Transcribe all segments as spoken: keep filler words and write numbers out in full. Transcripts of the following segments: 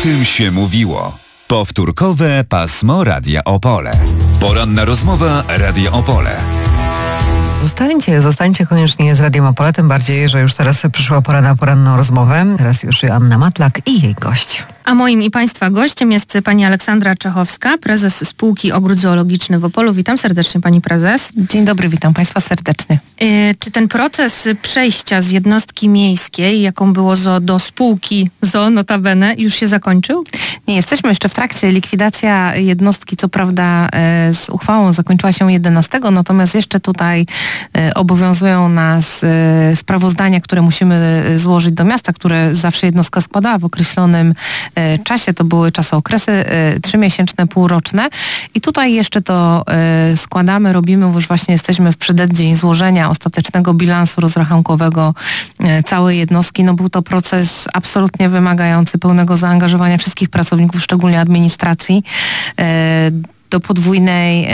tym się mówiło. Powtórkowe pasmo Radia Opole. Poranna rozmowa Radia Opole. Zostańcie, zostańcie koniecznie z Radiem Opole, tym bardziej, że już teraz przyszła pora na poranną rozmowę. Teraz już Anna Matlak i jej gość. A moim i Państwa gościem jest pani Aleksandra Czechowska, prezes spółki Ogród Zoologiczny w Opolu. Witam serdecznie pani prezes. Dzień dobry, witam Państwa serdecznie. Yy, czy ten proces przejścia z jednostki miejskiej, jaką było zoo, do spółki zoo notabene, już się zakończył? Nie, jesteśmy jeszcze w trakcie. Likwidacja jednostki, co prawda e, z uchwałą zakończyła się jedenastego, natomiast jeszcze tutaj e, obowiązują nas e, sprawozdania, które musimy złożyć do miasta, które zawsze jednostka składała w określonym e, czasie. To były czasokresy e, trzymiesięczne, półroczne i tutaj jeszcze to e, składamy, robimy, już właśnie jesteśmy w przededniu złożenia ostatecznego bilansu rozrachunkowego e, całej jednostki. No był to proces absolutnie wymagający pełnego zaangażowania wszystkich pracowników, szczególnie administracji, do podwójnej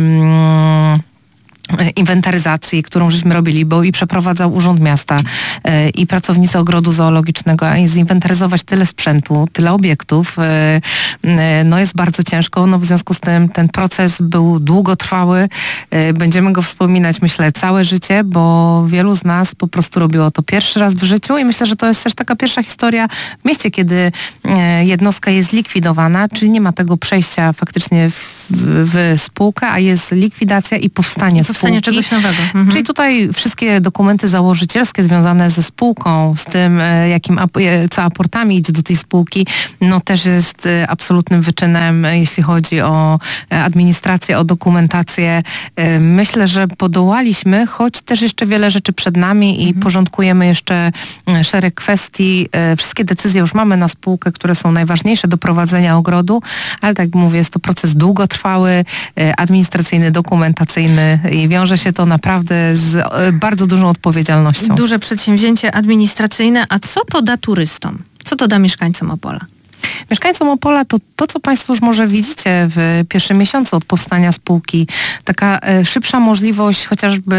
inwentaryzacji, którą żeśmy robili, bo i przeprowadzał Urząd Miasta e, i pracownicy Ogrodu Zoologicznego, a i zinwentaryzować tyle sprzętu, tyle obiektów, e, e, no jest bardzo ciężko. No w związku z tym ten proces był długotrwały. E, będziemy go wspominać, myślę, całe życie, bo wielu z nas po prostu robiło to pierwszy raz w życiu i myślę, że to jest też taka pierwsza historia w mieście, kiedy e, jednostka jest likwidowana, czyli nie ma tego przejścia faktycznie w, w spółkę, a jest likwidacja i powstanie spółki. Powstanie czegoś nowego. Mhm. Czyli tutaj wszystkie dokumenty założycielskie związane ze spółką, z tym, jakim co aportami idzie do tej spółki, no też jest absolutnym wyczynem, jeśli chodzi o administrację, o dokumentację. Myślę, że podołaliśmy, choć też jeszcze wiele rzeczy przed nami i mhm. porządkujemy jeszcze szereg kwestii. Wszystkie decyzje już mamy na spółkę, które są najważniejsze do prowadzenia ogrodu, ale tak jak mówię, jest to proces długotrwały, administracyjny, dokumentacyjny i wiąże się to naprawdę z bardzo dużą odpowiedzialnością. Duże przedsięwzięcie administracyjne, a co to da turystom? Co to da mieszkańcom Opola? Mieszkańcom Opola to to, co Państwo już może widzicie w pierwszym miesiącu od powstania spółki. Taka e, szybsza możliwość chociażby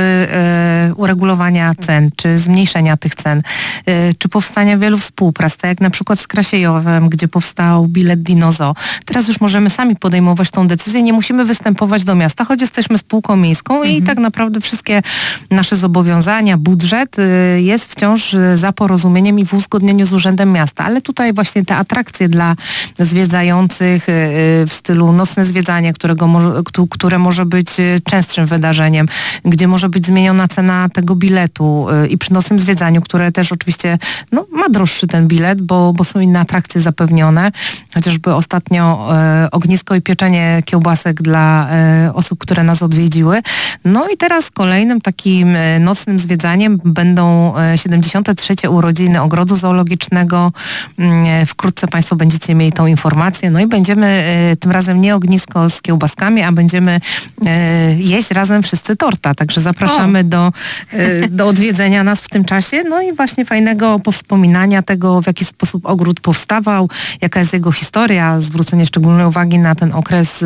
e, uregulowania cen, czy zmniejszenia tych cen, e, czy powstania wielu współprac, tak jak na przykład z Krasiejowem, gdzie powstał bilet Dinozo. Teraz już możemy sami podejmować tą decyzję, nie musimy występować do miasta, choć jesteśmy spółką miejską mhm. i tak naprawdę wszystkie nasze zobowiązania, budżet e, jest wciąż za porozumieniem i w uzgodnieniu z Urzędem Miasta. Ale tutaj właśnie te atrakcje dla zwiedzających w stylu nocne zwiedzanie, którego mo- które może być częstszym wydarzeniem, gdzie może być zmieniona cena tego biletu i przy nocnym zwiedzaniu, które też oczywiście no, ma droższy ten bilet, bo, bo są inne atrakcje zapewnione. Chociażby ostatnio e, ognisko i pieczenie kiełbasek dla e, osób, które nas odwiedziły. No i teraz kolejnym takim e, nocnym zwiedzaniem będą e, siedemdziesiąte trzecie urodziny Ogrodu Zoologicznego. E, wkrótce Państwo będziecie mieli tą informację. No i będziemy e, tym razem nie ognisko z kiełbaskami, a będziemy e, jeść razem wszyscy torta. Także zapraszamy do, e, do odwiedzenia nas w tym czasie. No i właśnie fajnego powspominania tego, w jaki sposób ogród powstawał, jaka jest jego historia, zwrócenie szczególnej uwagi na ten okres y,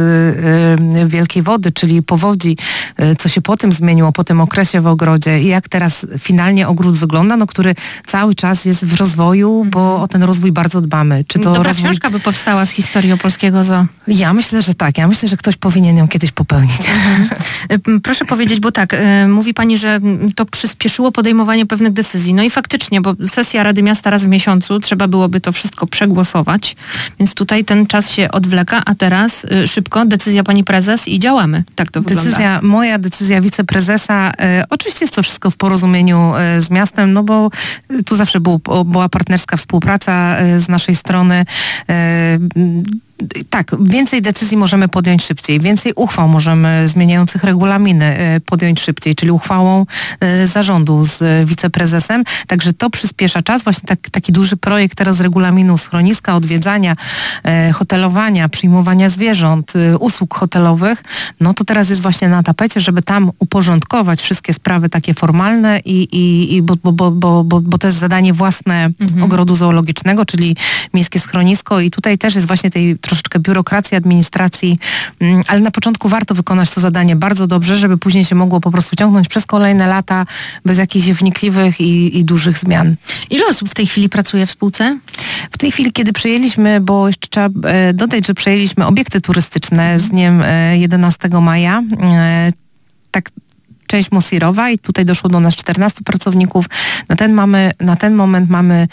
y, wielkiej wody, czyli powodzi, y, co się po tym zmieniło, po tym okresie w ogrodzie i jak teraz finalnie ogród wygląda, no, który cały czas jest w rozwoju, mm. bo o ten rozwój bardzo dbamy. Czy to Dobra rozwój... książka by powstała z historii opolskiego zoo. Ja myślę, że tak. Ja myślę, że ktoś powinien ją kiedyś popełnić. Mhm. Proszę powiedzieć, bo tak, mówi pani, że to przyspieszyło podejmowanie pewnych decyzji. No i faktycznie, bo sesja Rady Miasta raz w miesiącu, trzeba byłoby to wszystko przegłosować, więc tutaj ten czas się odwleka, a teraz y, szybko decyzja pani prezes i działamy. Tak to wygląda. Decyzja, moja decyzja wiceprezesa. E, oczywiście jest to wszystko w porozumieniu e, z miastem, no bo e, tu zawsze był, była partnerska współpraca e, z naszej strony. E, Tak, więcej decyzji możemy podjąć szybciej, więcej uchwał możemy zmieniających regulaminy podjąć szybciej, czyli uchwałą zarządu z wiceprezesem. Także to przyspiesza czas. Właśnie tak, taki duży projekt teraz regulaminu schroniska, odwiedzania, hotelowania, przyjmowania zwierząt, usług hotelowych, no to teraz jest właśnie na tapecie, żeby tam uporządkować wszystkie sprawy takie formalne i, i, i bo, bo, bo, bo, bo, bo to jest zadanie własne mhm. Ogrodu Zoologicznego, czyli miejskie schronisko i tutaj też jest właśnie tej troszeczkę biurokracji, administracji, ale na początku warto wykonać to zadanie bardzo dobrze, żeby później się mogło po prostu ciągnąć przez kolejne lata bez jakichś wnikliwych i, i dużych zmian. Ile osób w tej chwili pracuje w spółce? W tej chwili, kiedy przejęliśmy, bo jeszcze trzeba e, dodać, że przejęliśmy obiekty turystyczne z dniem e, jedenastego maja, e, tak część Mosirowa i tutaj doszło do nas czternastu pracowników. Na ten, mamy, na ten moment mamy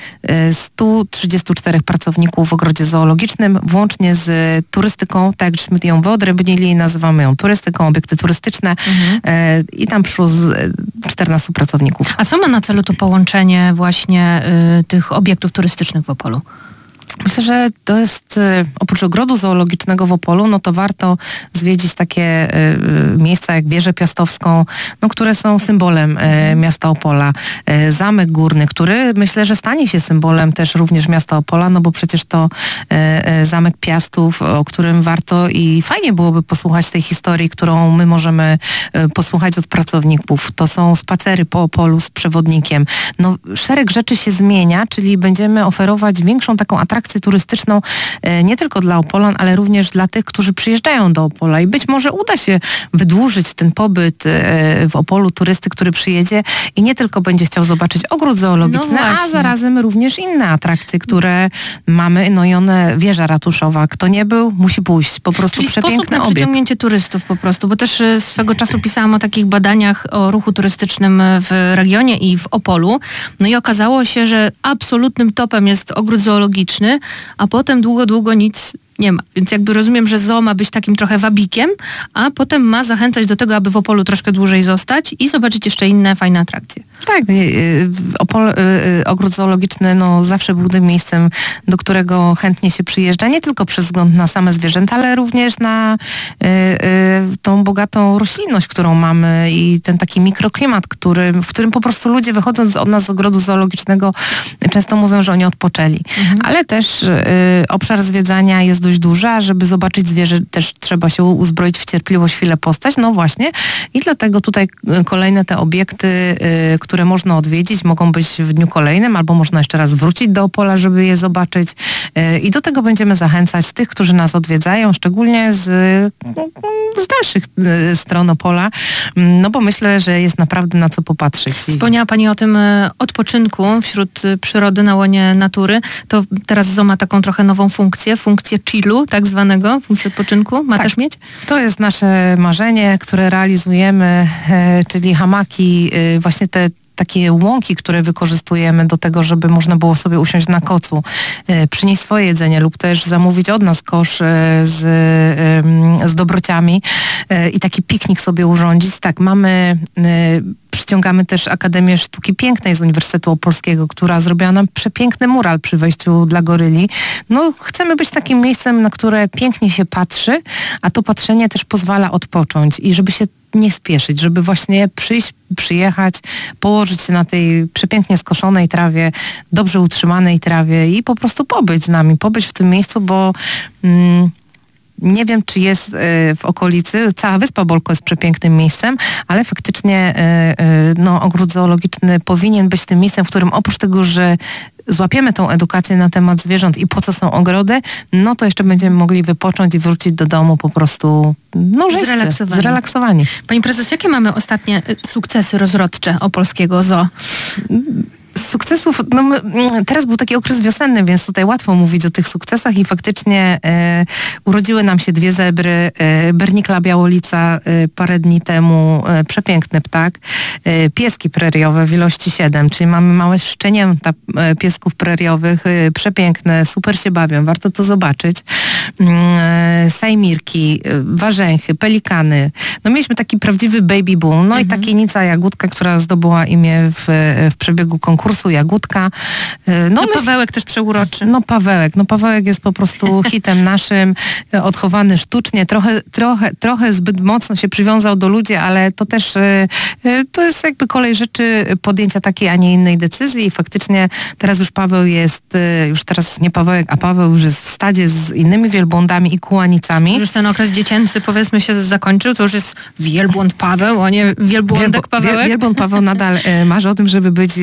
sto trzydzieści cztery pracowników w ogrodzie zoologicznym, włącznie z turystyką, tak żeśmy ją wyodrębnili, nazywamy ją turystyką, obiekty turystyczne mhm. i tam przyszło z czternastu pracowników. A co ma na celu to połączenie właśnie y, tych obiektów turystycznych w Opolu? Myślę, że to jest, oprócz ogrodu zoologicznego w Opolu, no to warto zwiedzić takie y, miejsca jak Wieżę Piastowską, no, które są symbolem y, miasta Opola. Y, Zamek Górny, który myślę, że stanie się symbolem też również miasta Opola, no bo przecież to y, y, Zamek Piastów, o którym warto i fajnie byłoby posłuchać tej historii, którą my możemy y, posłuchać od pracowników. To są spacery po Opolu z przewodnikiem. No, szereg rzeczy się zmienia, czyli będziemy oferować większą taką atrakcję turystyczną nie tylko dla Opolan, ale również dla tych, którzy przyjeżdżają do Opola i być może uda się wydłużyć ten pobyt w Opolu turysty, który przyjedzie i nie tylko będzie chciał zobaczyć ogród zoologiczny, no a zarazem również inne atrakcje, które mamy, no i one, wieża ratuszowa, kto nie był, musi pójść, po prostu Czyli przepiękny sposób na obiekt. przyciągnięcie turystów po prostu, bo też swego czasu pisałam o takich badaniach o ruchu turystycznym w regionie i w Opolu, no i okazało się, że absolutnym topem jest ogród zoologiczny, a potem długo, długo nic nie ma. Więc jakby rozumiem, że zoo ma być takim trochę wabikiem, a potem ma zachęcać do tego, aby w Opolu troszkę dłużej zostać i zobaczyć jeszcze inne fajne atrakcje. Tak, Opol, ogród zoologiczny no, zawsze był tym miejscem, do którego chętnie się przyjeżdża, nie tylko przez wzgląd na same zwierzęta, ale również na y, y, tą bogatą roślinność, którą mamy i ten taki mikroklimat, który, w którym po prostu ludzie wychodząc od nas z ogrodu zoologicznego często mówią, że oni odpoczęli. Mhm. Ale też y, obszar zwiedzania jest dość duży, a żeby zobaczyć zwierzę też trzeba się uzbroić w cierpliwość, chwilę postać, no właśnie i dlatego tutaj kolejne te obiekty, y, które można odwiedzić, mogą być w dniu kolejnym, albo można jeszcze raz wrócić do Opola, żeby je zobaczyć y, i do tego będziemy zachęcać tych, którzy nas odwiedzają, szczególnie z, z dalszych y, stron Opola, y, no bo myślę, że jest naprawdę na co popatrzeć. Wspomniała Pani o tym y, odpoczynku wśród y, przyrody na łonie natury, to teraz zoo ma taką trochę nową funkcję, funkcję chillu, tak zwanego, funkcję odpoczynku. Ma tak, też mieć? To jest nasze marzenie, które realizujemy, e, czyli hamaki, e, właśnie te takie łąki, które wykorzystujemy do tego, żeby można było sobie usiąść na kocu, e, przynieść swoje jedzenie lub też zamówić od nas kosz e, z, e, z dobrociami e, i taki piknik sobie urządzić. Tak, mamy... E, Przyciągamy też Akademię Sztuki Pięknej z Uniwersytetu Opolskiego, która zrobiła nam przepiękny mural przy wejściu dla goryli. No, chcemy być takim miejscem, na które pięknie się patrzy, a to patrzenie też pozwala odpocząć i żeby się nie spieszyć, żeby właśnie przyjść, przyjechać, położyć się na tej przepięknie skoszonej trawie, dobrze utrzymanej trawie i po prostu pobyć z nami, pobyć w tym miejscu, bo... Mm, nie wiem, czy jest y, w okolicy, cała Wyspa Bolko jest przepięknym miejscem, ale faktycznie y, y, no, ogród zoologiczny powinien być tym miejscem, w którym oprócz tego, że złapiemy tą edukację na temat zwierząt i po co są ogrody, no to jeszcze będziemy mogli wypocząć i wrócić do domu po prostu no, zrelaksowani. zrelaksowani. Pani prezes, jakie mamy ostatnie sukcesy rozrodcze opolskiego zoo? Sukcesów, no my, teraz był taki okres wiosenny, więc tutaj łatwo mówić o tych sukcesach i faktycznie e, urodziły nam się dwie zebry, e, bernikla białolica e, parę dni temu, e, przepiękny ptak, e, pieski preriowe w ilości siedem, czyli mamy małe szczenięta e, piesków preriowych, e, przepiękne, super się bawią, warto to zobaczyć. E, sajmirki, e, warzęchy, pelikany, no mieliśmy taki prawdziwy baby boom, no mhm. i takienica Jagódka, która zdobyła imię w, w przebiegu konkursu Jagódka. No, no myśl... Pawełek też przeuroczy. No Pawełek, no Pawełek jest po prostu hitem naszym, odchowany sztucznie, trochę, trochę, trochę zbyt mocno się przywiązał do ludzi, ale to też to jest jakby kolej rzeczy podjęcia takiej, a nie innej decyzji i faktycznie teraz już Paweł jest, już teraz nie Pawełek, a Paweł już jest w stadzie z innymi wielbłądami i kułanicami. Już ten okres dziecięcy powiedzmy się zakończył, to już jest wielbłąd Paweł, a nie wielbłądek Pawełek. Wielbłąd Paweł nadal marzy o tym, żeby być gdzieś tam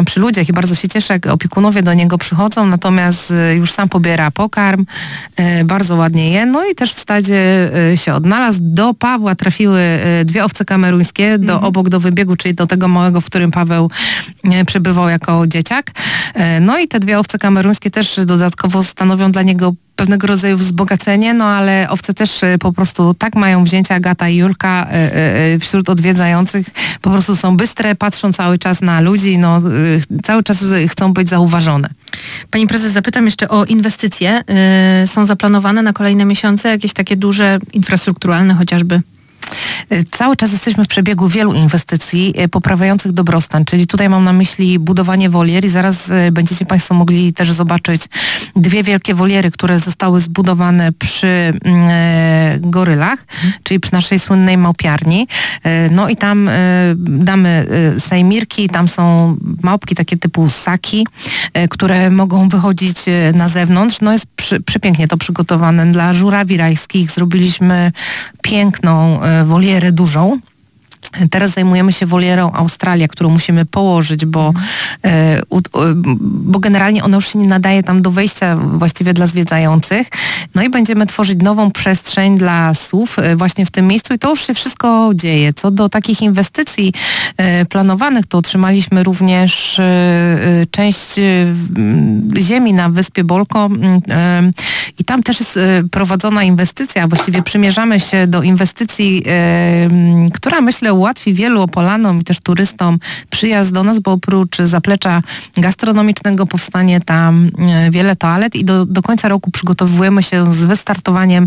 tam przy ludziach i bardzo się cieszę, jak opiekunowie do niego przychodzą, natomiast już sam pobiera pokarm, bardzo ładnie je, no i też w stadzie się odnalazł. Do Pawła trafiły dwie owce kameruńskie, do, mhm. obok do wybiegu, czyli do tego małego, w którym Paweł przebywał jako dzieciak. No i te dwie owce kameruńskie też dodatkowo stanowią dla niego pewnego rodzaju wzbogacenie, no ale owce też po prostu tak mają wzięcia, Agata i Julka wśród odwiedzających, po prostu są bystre, patrzą cały czas na ludzi, no cały czas chcą być zauważone. Pani prezes, zapytam jeszcze o inwestycje. Są zaplanowane na kolejne miesiące jakieś takie duże, infrastrukturalne chociażby? Cały czas jesteśmy w przebiegu wielu inwestycji poprawiających dobrostan, czyli tutaj mam na myśli budowanie wolier i zaraz będziecie Państwo mogli też zobaczyć dwie wielkie woliery, które zostały zbudowane przy e, gorylach, czyli przy naszej słynnej małpiarni. E, no i tam e, damy e, sejmirki, tam są małpki takie typu ssaki, e, które mogą wychodzić na zewnątrz. No jest przy, przepięknie to przygotowane. Dla żurawi rajskich zrobiliśmy piękną e, wolierę dużą. Teraz zajmujemy się wolierą Australia, którą musimy położyć, bo, e, u, bo generalnie ona już się nie nadaje tam do wejścia właściwie dla zwiedzających. No i będziemy tworzyć nową przestrzeń dla słów e, właśnie w tym miejscu i to już się wszystko dzieje. Co do takich inwestycji e, planowanych, to otrzymaliśmy również e, część e, ziemi na wyspie Bolko e, i tam też jest e, prowadzona inwestycja, właściwie przymierzamy się do inwestycji, e, która myślę ułatwi wielu Opolanom i też turystom przyjazd do nas, bo oprócz zaplecza gastronomicznego powstanie tam wiele toalet i do, do końca roku przygotowujemy się z wystartowaniem,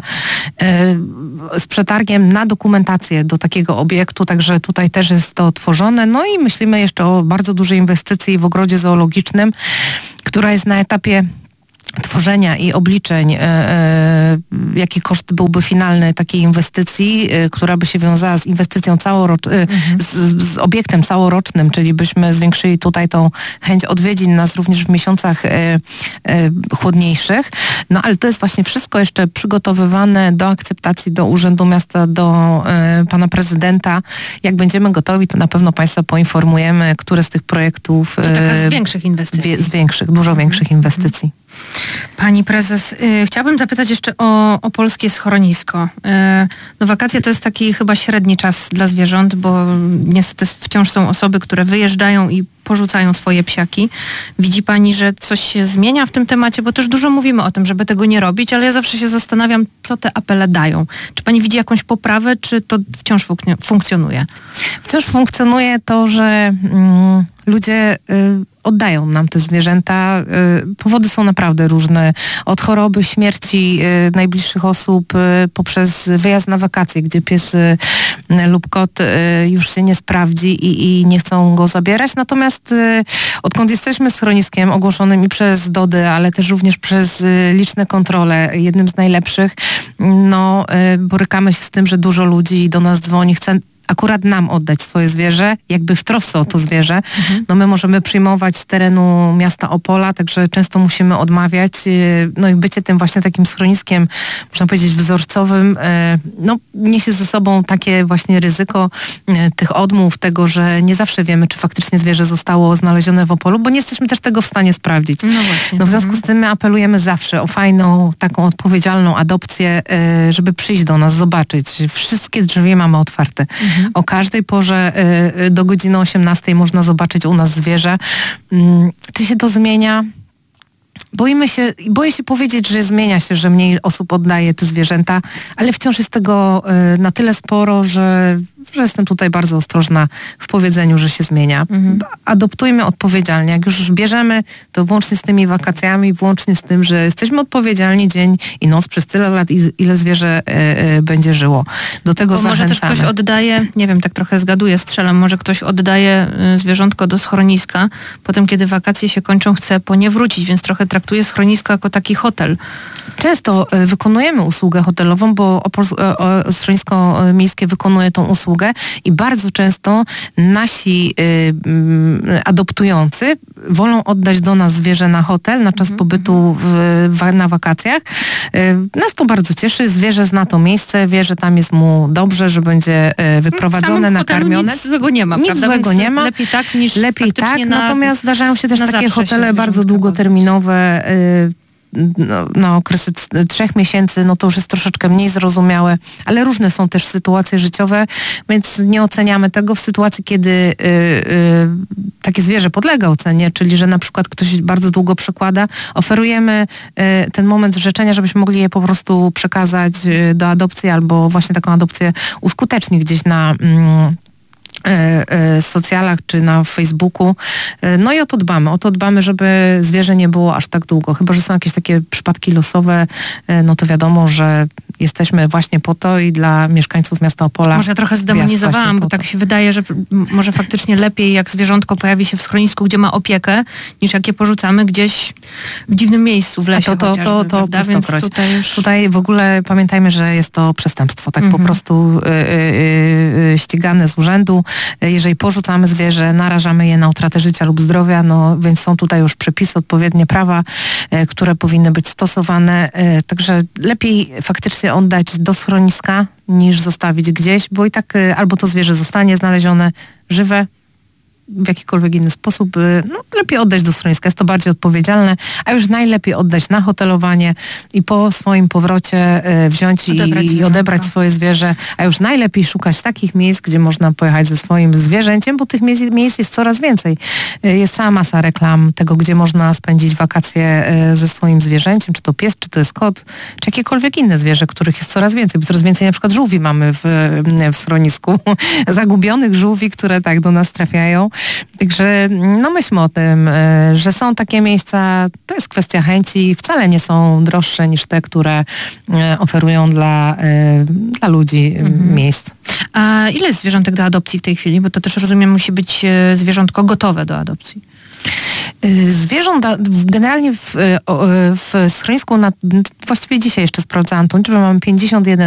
e, z przetargiem na dokumentację do takiego obiektu, także tutaj też jest to tworzone. No i myślimy jeszcze o bardzo dużej inwestycji w ogrodzie zoologicznym, która jest na etapie tworzenia i obliczeń, e, e, jaki koszt byłby finalny takiej inwestycji, e, która by się wiązała z inwestycją całoroczną, e, mhm. z, z obiektem całorocznym, czyli byśmy zwiększyli tutaj tą chęć odwiedzin nas również w miesiącach e, e, chłodniejszych. No ale to jest właśnie wszystko jeszcze przygotowywane do akceptacji do Urzędu Miasta, do e, pana prezydenta. Jak będziemy gotowi, to na pewno Państwa poinformujemy, które z tych projektów... To taka z większych inwestycji. Wie, z większych, dużo mhm. większych inwestycji. Pani prezes, y, chciałabym zapytać jeszcze o, o polskie schronisko. Y, no wakacje to jest taki chyba średni czas dla zwierząt, bo niestety wciąż są osoby, które wyjeżdżają i porzucają swoje psiaki. Widzi Pani, że coś się zmienia w tym temacie? Bo też dużo mówimy o tym, żeby tego nie robić, ale ja zawsze się zastanawiam, co te apele dają. Czy Pani widzi jakąś poprawę, czy to wciąż funk- funkcjonuje? Wciąż funkcjonuje to, że mm, ludzie... Y- oddają nam te zwierzęta. Powody są naprawdę różne. Od choroby, śmierci najbliższych osób, poprzez wyjazd na wakacje, gdzie pies lub kot już się nie sprawdzi i, i nie chcą go zabierać. Natomiast odkąd jesteśmy schroniskiem ogłoszonym i przez DODY, ale też również przez liczne kontrole, jednym z najlepszych, no borykamy się z tym, że dużo ludzi do nas dzwoni, chce akurat nam oddać swoje zwierzę, jakby w trosce o to zwierzę. Mhm. No my możemy przyjmować z terenu miasta Opola, także często musimy odmawiać. No i bycie tym właśnie takim schroniskiem, można powiedzieć wzorcowym, no niesie ze sobą takie właśnie ryzyko tych odmów, tego, że nie zawsze wiemy, czy faktycznie zwierzę zostało znalezione w Opolu, bo nie jesteśmy też tego w stanie sprawdzić. No właśnie. No w związku z tym my apelujemy zawsze o fajną, taką odpowiedzialną adopcję, żeby przyjść do nas, zobaczyć. Wszystkie drzwi mamy otwarte. Mhm. O każdej porze y, do godziny osiemnastej można zobaczyć u nas zwierzę. Y, czy się to zmienia? Boimy się, boję się powiedzieć, że zmienia się, że mniej osób oddaje te zwierzęta, ale wciąż jest tego y, na tyle sporo, że, że jestem tutaj bardzo ostrożna w powiedzeniu, że się zmienia. Mhm. Adoptujmy odpowiedzialnie. Jak już bierzemy, to włącznie z tymi wakacjami, włącznie z tym, że jesteśmy odpowiedzialni dzień i noc przez tyle lat, ile zwierzę y, y, będzie żyło. Do tego Bo zachęcamy. Może też ktoś oddaje, nie wiem, tak trochę zgaduję, strzelam, może ktoś oddaje y, zwierzątko do schroniska, potem kiedy wakacje się kończą, chce po nie wrócić, więc trochę traktuje schronisko jako taki hotel. Często y, wykonujemy usługę hotelową, bo opol- y, y, schronisko miejskie wykonuje tą usługę i bardzo często nasi y, y, adoptujący wolą oddać do nas zwierzę na hotel, na czas pobytu w, w, na wakacjach. Nas to bardzo cieszy. Zwierzę zna to miejsce, wie, że tam jest mu dobrze, że będzie wyprowadzone, nakarmione. Nic złego nie ma, Nic prawda? złego Więc nie ma. lepiej tak niż Lepiej tak, na, natomiast zdarzają się też na takie zawsze się hotele bardzo zwierzątka długoterminowe, y, no, na okresy c- trzech miesięcy, no to już jest troszeczkę mniej zrozumiałe, ale różne są też sytuacje życiowe, więc nie oceniamy tego w sytuacji, kiedy y, y, takie zwierzę podlega ocenie, czyli że na przykład ktoś bardzo długo przekłada, oferujemy y, ten moment zrzeczenia, żebyśmy mogli je po prostu przekazać y, do adopcji albo właśnie taką adopcję uskutecznić gdzieś na mm, socjalach czy na Facebooku. No i o to dbamy. O to dbamy, żeby zwierzę nie było aż tak długo. Chyba że są jakieś takie przypadki losowe, no to wiadomo, że jesteśmy właśnie po to i dla mieszkańców miasta Opola. Może ja trochę zdemonizowałam, bo tak się wydaje, że m- może faktycznie lepiej, jak zwierzątko pojawi się w schronisku, gdzie ma opiekę, niż jak je porzucamy gdzieś w dziwnym miejscu, w lesie. A to, to, to, to prawda? Więc pustokroć. tutaj już... Tutaj w ogóle pamiętajmy, że jest to przestępstwo. Tak Mhm. po prostu y, y, y, ścigane z urzędu. Jeżeli porzucamy zwierzę, narażamy je na utratę życia lub zdrowia, no więc są tutaj już przepisy, odpowiednie prawa, y, które powinny być stosowane. Y, także lepiej faktycznie oddać do schroniska, niż zostawić gdzieś, bo i tak y, albo to zwierzę zostanie znalezione żywe, w jakikolwiek inny sposób, no, lepiej oddać do schroniska. Jest to bardziej odpowiedzialne, a już najlepiej oddać na hotelowanie i po swoim powrocie y, wziąć Odebrać i, i zwierzęta. odebrać swoje zwierzę, a już najlepiej szukać takich miejsc, gdzie można pojechać ze swoim zwierzęciem, bo tych miejsc, miejsc jest coraz więcej. Y, jest cała masa reklam tego, gdzie można spędzić wakacje y, ze swoim zwierzęciem, czy to pies, czy to jest kot, czy jakiekolwiek inne zwierzę, których jest coraz więcej, bo coraz więcej na przykład żółwi mamy w, w schronisku, zagubionych żółwi, które tak do nas trafiają. Także no myślmy o tym, y, że są takie miejsca, to jest kwestia chęci, wcale nie są droższe niż te, które y, oferują dla, y, dla ludzi y, Mhm. miejsc. A ile jest zwierzątek do adopcji w tej chwili? Bo to też, rozumiem, musi być e, zwierzątko gotowe do adopcji. Y, Zwierząt da- w- generalnie w, y, o, y, w schronisku, na, właściwie dzisiaj jeszcze sprawdzałam tą liczbę, mamy pięćdziesiąt jeden